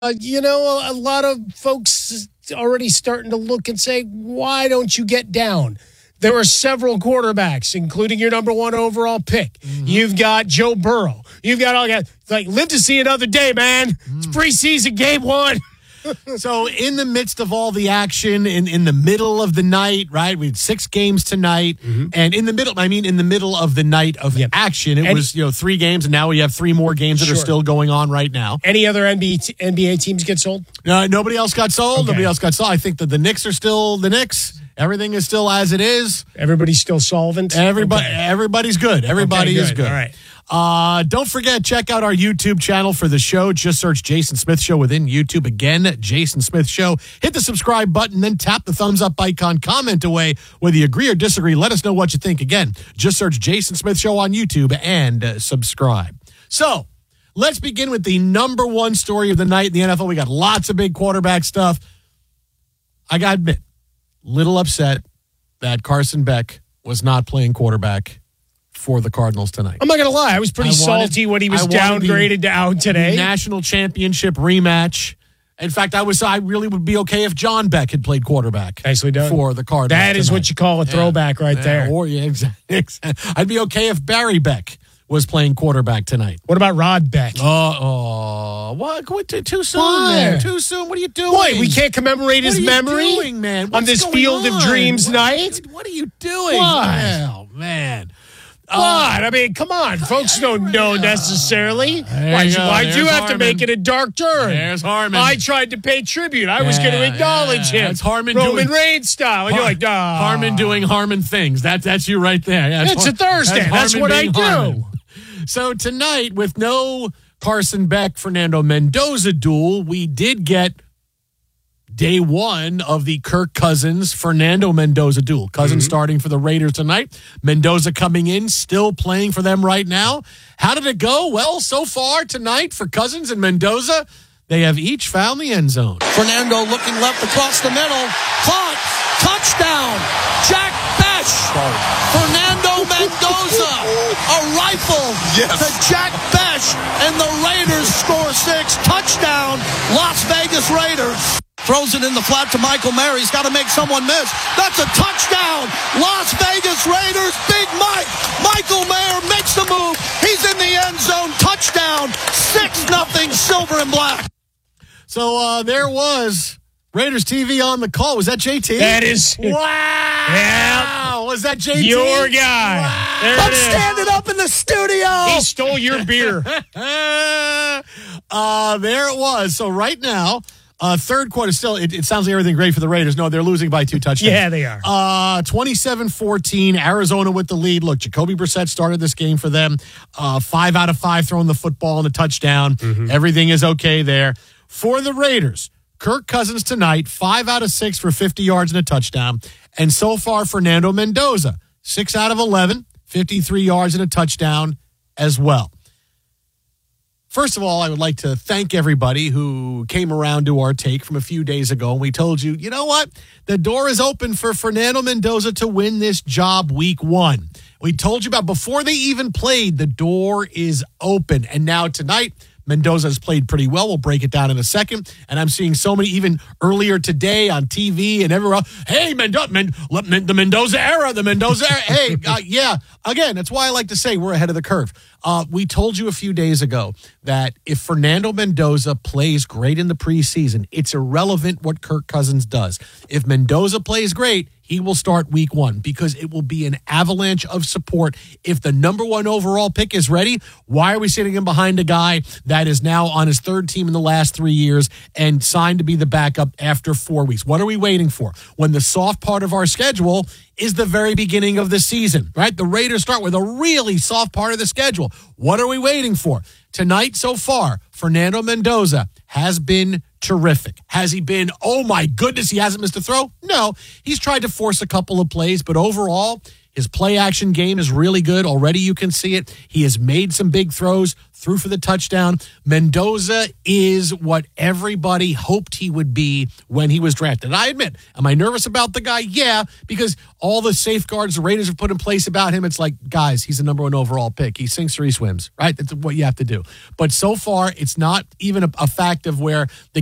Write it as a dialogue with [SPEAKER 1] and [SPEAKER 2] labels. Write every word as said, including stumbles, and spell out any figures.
[SPEAKER 1] Uh, you know, a, a lot of folks already starting to look and say, why don't you get down? There are several quarterbacks, including your number one overall pick. Mm-hmm. You've got Joe Burrow. You've got all guys. Like, live to see another day, man. Mm. It's preseason game one.
[SPEAKER 2] So in the midst of all the action, in, in the middle of the night, right? We had six games tonight. Mm-hmm. And in the middle, I mean, in the middle of the night of yep. action, it Any, was, you know, three games. And now we have three more games that sure. are still going on right now.
[SPEAKER 1] Any other N B A, N B A teams get sold?
[SPEAKER 2] Uh, nobody else got sold. Okay. Nobody else got sold. I think that the Knicks are still the Knicks. Everything is still as it is.
[SPEAKER 1] Everybody's still solvent?
[SPEAKER 2] Everybody, okay. Everybody's good. Everybody okay, good. is good.
[SPEAKER 1] All right.
[SPEAKER 2] Uh, don't forget, check out our YouTube channel for the show. Just search Jason Smith Show within YouTube. Again, Jason Smith Show. Hit the subscribe button, then tap the thumbs up icon. Comment away whether you agree or disagree. Let us know what you think. Again, just search Jason Smith Show on YouTube and uh, subscribe. So, let's begin with the number one story of the night in the N F L. We got lots of big quarterback stuff. I got to admit, little upset that Carson Beck was not playing quarterback for the Cardinals tonight.
[SPEAKER 1] I'm not going to lie. I was pretty I wanted, salty when he was downgraded to out today.
[SPEAKER 2] National championship rematch. In fact, I was I really would be okay if John Beck had played quarterback.
[SPEAKER 1] Nicely done.
[SPEAKER 2] For the Cardinals.
[SPEAKER 1] That is
[SPEAKER 2] tonight.
[SPEAKER 1] What you call a throwback yeah. right
[SPEAKER 2] yeah.
[SPEAKER 1] there.
[SPEAKER 2] Or, yeah, exactly. I'd be okay if Barry Beck was playing quarterback tonight.
[SPEAKER 1] What about Rod Beck?
[SPEAKER 2] Oh, uh, what? what too, too soon, Why? man. Too soon. What are you doing?
[SPEAKER 1] Boy, we can't commemorate his memory
[SPEAKER 2] doing, man?
[SPEAKER 1] on this Field
[SPEAKER 2] on?
[SPEAKER 1] of Dreams
[SPEAKER 2] what,
[SPEAKER 1] night?
[SPEAKER 2] What are you doing?
[SPEAKER 1] What?
[SPEAKER 2] Oh, man.
[SPEAKER 1] What? Uh, I mean, come on. Folks don't know necessarily. Why why'd you have Harmon. to make it a dark turn?
[SPEAKER 2] There's Harmon.
[SPEAKER 1] I tried to pay tribute. I yeah, was going to acknowledge
[SPEAKER 2] yeah.
[SPEAKER 1] him.
[SPEAKER 2] That's Harmon
[SPEAKER 1] Roman
[SPEAKER 2] doing,
[SPEAKER 1] Reigns style. And Har- you're like, oh.
[SPEAKER 2] Harmon doing Harmon things. That, that's you right there. Yeah,
[SPEAKER 1] it's Har- a Thursday. That's, that's what I do. Harmon.
[SPEAKER 2] So tonight, with no Carson Beck, Fernando Mendoza duel, we did get day one of the Kirk Cousins, Fernando Mendoza duel. Cousins mm-hmm. starting for the Raiders tonight. Mendoza coming in, still playing for them right now. How did it go? Well, so far tonight for Cousins and Mendoza, they have each found the end zone.
[SPEAKER 3] Fernando looking left across the middle. Caught. Touchdown. Jack Besh. Fernando Mendoza. A rifle yes. to Jack Besh. And the Raiders score six. Touchdown. Las Vegas Raiders. Throws it in the flat to Michael Mayer. He's got to make someone miss. That's a touchdown. Las Vegas Raiders. Big Mike. Michael Mayer makes the move. He's in the end zone. Touchdown. six nothing Silver and Black.
[SPEAKER 2] So uh, there was Raiders T V on the call. Was that J T?
[SPEAKER 1] That is.
[SPEAKER 2] Wow.
[SPEAKER 1] Yeah.
[SPEAKER 2] Was that J T?
[SPEAKER 1] Your guy.
[SPEAKER 2] Wow.
[SPEAKER 1] There
[SPEAKER 3] I'm standing up in the studio.
[SPEAKER 1] He stole your beer.
[SPEAKER 2] uh, there it was. So right now, uh, third quarter, still, it, it sounds like everything great for the Raiders. No, they're losing by two touchdowns.
[SPEAKER 1] Yeah, they are.
[SPEAKER 2] Uh, twenty-seven fourteen, Arizona with the lead. Look, Jacoby Brissett started this game for them. Uh, five out of five throwing the football and a touchdown. Mm-hmm. Everything is okay there. For the Raiders, Kirk Cousins tonight, five out of six for fifty yards and a touchdown. And so far, Fernando Mendoza, six out of eleven, fifty-three yards and a touchdown as well. First of all, I would like to thank everybody who came around to our take from a few days ago. And we told you, you know what? The door is open for Fernando Mendoza to win this job week one. We told you about before they even played, the door is open. And now tonight, Mendoza has played pretty well. We'll break it down in a second. And I'm seeing so many, even earlier today on T V and everywhere else. Hey, Mendoza, Men- the Mendoza era, the Mendoza era. Hey, uh, yeah. Again, that's why I like to say we're ahead of the curve. Uh, we told you a few days ago that if Fernando Mendoza plays great in the preseason, it's irrelevant what Kirk Cousins does. If Mendoza plays great, he will start week one because it will be an avalanche of support. If the number one overall pick is ready, why are we sitting in behind a guy that is now on his third team in the last three years and signed to be the backup after four weeks? What are we waiting for? When the soft part of our schedule is the very beginning of the season, right? The Raiders start with a really soft part of the schedule. What are we waiting for? Tonight so far, Fernando Mendoza has been terrific. Has he been, oh my goodness, he hasn't missed a throw? No, he's tried to force a couple of plays, but overall, His play action game is really good. Already you can see it. He has made some big throws, threw for the touchdown. Mendoza is what everybody hoped he would be when he was drafted. And I admit, am I nervous about the guy? Yeah, because all the safeguards the Raiders have put in place about him, it's like, guys, he's the number one overall pick. He sinks or he swims, right? That's what you have to do. But so far, it's not even a, a fact of where the